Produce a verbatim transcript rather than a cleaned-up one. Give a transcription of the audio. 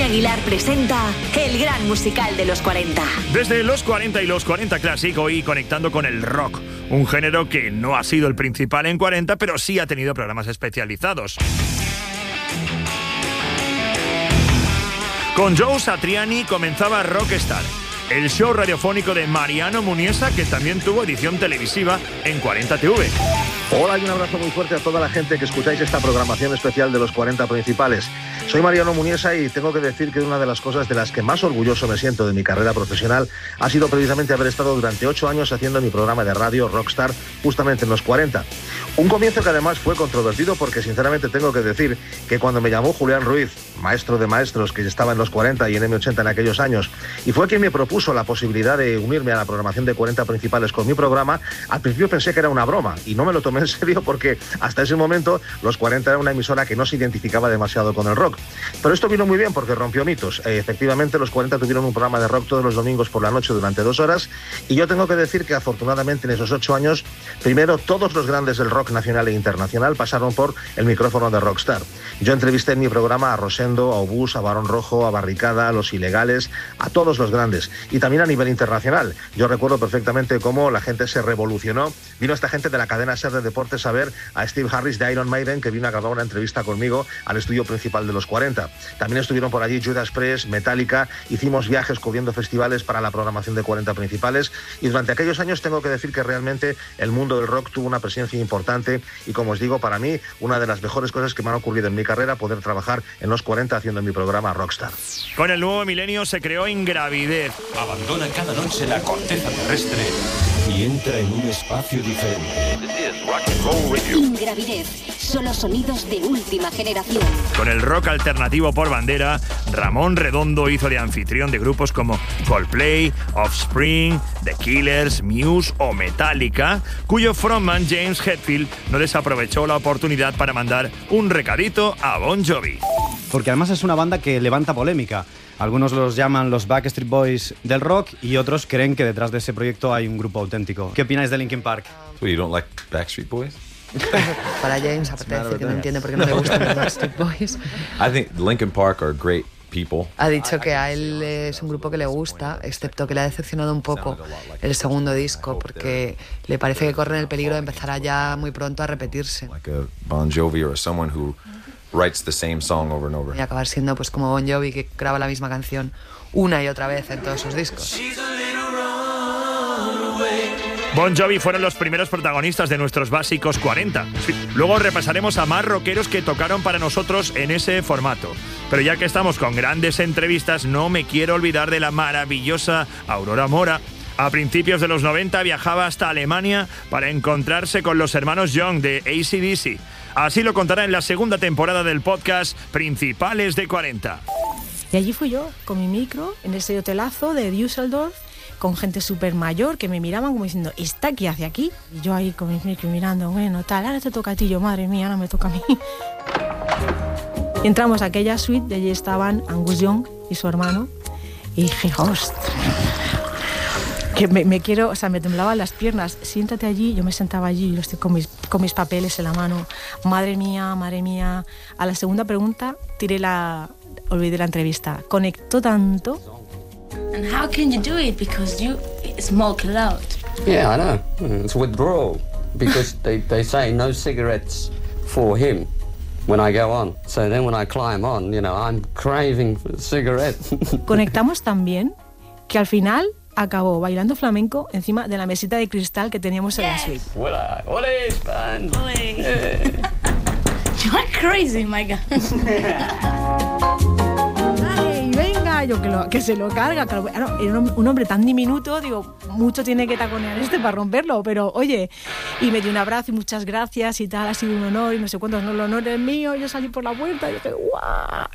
Aguilar presenta el gran musical de los cuarenta. Desde los cuarenta y los cuarenta Classic, hoy conectando con el rock, un género que no ha sido el principal en cuarenta, pero sí ha tenido programas especializados. Con Joe Satriani comenzaba Rockstar, el show radiofónico de Mariano Muniesa, que también tuvo edición televisiva en cuarenta T V. Hola y un abrazo muy fuerte a toda la gente que escucháis esta programación especial de los cuarenta principales. Soy Mariano Muniesa y tengo que decir que una de las cosas de las que más orgulloso me siento de mi carrera profesional ha sido precisamente haber estado durante ocho años haciendo mi programa de radio Rockstar justamente en los cuarenta. Un comienzo que además fue controvertido porque sinceramente tengo que decir que cuando me llamó Julián Ruiz, maestro de maestros que estaba en los cuarenta y en eme ochenta en aquellos años, y fue quien me propuso la posibilidad de unirme a la programación de cuarenta principales con mi programa, al principio pensé que era una broma y no me lo tomé en serio porque hasta ese momento los cuarenta era una emisora que no se identificaba demasiado con el rock. Pero esto vino muy bien porque rompió mitos. Eh, efectivamente los cuarenta tuvieron un programa de rock todos los domingos por la noche durante dos horas y yo tengo que decir que afortunadamente en esos ocho años, primero todos los grandes del rock nacional e internacional pasaron por el micrófono de Rockstar. Yo entrevisté en mi programa a Rosendo, a Obús, a Barón Rojo, a Barricada, a Los Ilegales, a todos los grandes y también a nivel internacional. Yo recuerdo perfectamente cómo la gente se revolucionó. Vino esta gente de la cadena SER de Deportes a ver a Steve Harris de Iron Maiden, que vino a grabar una entrevista conmigo al estudio principal de los cuarenta. También estuvieron por allí Judas Priest, Metallica, hicimos viajes cubriendo festivales para la programación de cuarenta principales y durante aquellos años tengo que decir que realmente el mundo del rock tuvo una presencia importante y como os digo, para mí, una de las mejores cosas que me han ocurrido en mi carrera, poder trabajar en los cuarenta haciendo mi programa Rockstar. Con el nuevo milenio se creó Ingravidez. Abandona cada noche la corteza terrestre y entra en un espacio diferente. Ingravidez, solo sonidos de última generación. Con el rock alternativo por bandera, Ramón Redondo hizo de anfitrión de grupos como Coldplay, Offspring, The Killers, Muse o Metallica, cuyo frontman James Hetfield no desaprovechó la oportunidad para mandar un recadito a Bon Jovi. Porque además es una banda que levanta polémica. Algunos los llaman los Backstreet Boys del rock y otros creen que detrás de ese proyecto hay un grupo auténtico. ¿Qué opináis de Linkin Park? Well, you don't like Backstreet Boys? Para James, aparte de decir que no entiende por qué no le gustan los Backstreet Boys. I think Linkin Park are great people. Ha dicho que a él es un grupo que le gusta, excepto que le ha decepcionado un poco el segundo disco, porque le parece que corren el peligro de empezar ya muy pronto a repetirse. Like a Bon Jovi or someone who writes the same song over and over. Y acabar siendo pues como Bon Jovi, que graba la misma canción una y otra vez en todos sus discos. Bon Jovi fueron los primeros protagonistas de nuestros básicos cuarenta. Sí. Luego repasaremos a más rockeros que tocaron para nosotros en ese formato. Pero ya que estamos con grandes entrevistas, no me quiero olvidar de la maravillosa Aurora Mora. A principios de los noventa viajaba hasta Alemania para encontrarse con los hermanos Young de A C D C. Así lo contará en la segunda temporada del podcast Principales de cuarenta. Y allí fui yo, con mi micro, en ese hotelazo de Düsseldorf, con gente súper mayor que me miraban como diciendo, ¿está qué hace aquí? Y yo ahí con mi micro mirando, bueno, tal, ahora te toca a ti, yo, madre mía, ahora me toca a mí. Y entramos a aquella suite, y allí estaban Angus Young y su hermano, y dije, ostras, que me, me quiero, o sea, me temblaban las piernas, siéntate allí, yo me sentaba allí, yo estoy con mis, con mis papeles en la mano, madre mía, madre mía. A la segunda pregunta tiré la, olvidé la entrevista, conectó tanto. And how can you do it? Because you smoke a lot. Yeah, I know. It's withdrawal. Because they, they say no cigarettes for him when I go on. So then when I climb on, you know, I'm craving for a cigarette. Conectamos tan bien que al final acabó bailando flamenco encima de la mesita de cristal que teníamos en la suite. Hola, hola, Span. You are crazy, my God. Yo que, lo, que se lo carga, que lo, no, era un, un hombre tan diminuto, digo, mucho tiene que taconear este para romperlo, pero oye, y me dio un abrazo y muchas gracias y tal, ha sido un honor y no sé cuántos, no, el honor es mío, yo salí por la puerta y dije, ¡guau!